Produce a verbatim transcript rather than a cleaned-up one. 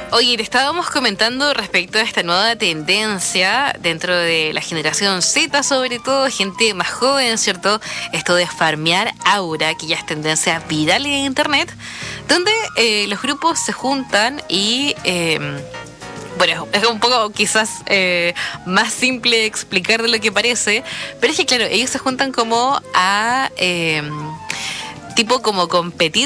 Oye, te estábamos comentando respecto a esta nueva tendencia dentro de la generación Z, sobre todo, gente más joven, ¿cierto? Esto de farmear aura, que ya es tendencia viral en internet, donde eh, los grupos se juntan y... Eh, bueno, es un poco quizás eh, más simple explicar de lo que parece, pero es que claro, ellos se juntan como a... Eh, tipo como competir